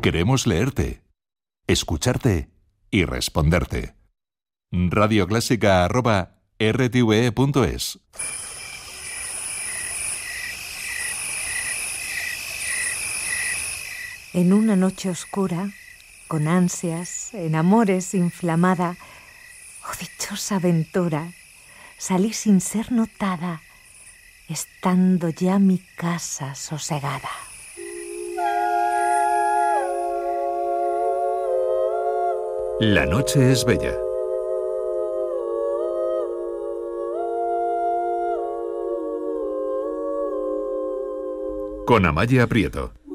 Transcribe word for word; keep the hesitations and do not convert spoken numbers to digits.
Queremos leerte, escucharte y responderte. radioclásica arroba r t v e punto es. En una noche oscura, con ansias, en amores inflamada, oh dichosa aventura, salí sin ser notada, estando ya mi casa sosegada. La noche es bella. Con Amaia Prieto.